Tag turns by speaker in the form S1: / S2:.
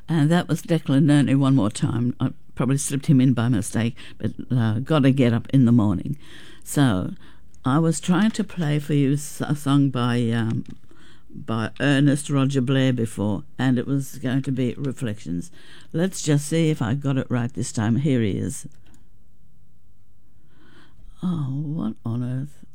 S1: And that was Declan Nerney one more time. I probably slipped him in by mistake, but Gotta Get Up in the Morning. So I was trying to play for you a song by Ernest Roger Blair before, and it was going to be Reflections. Let's just see if I got it right this time. Here he is. Oh, what on earth?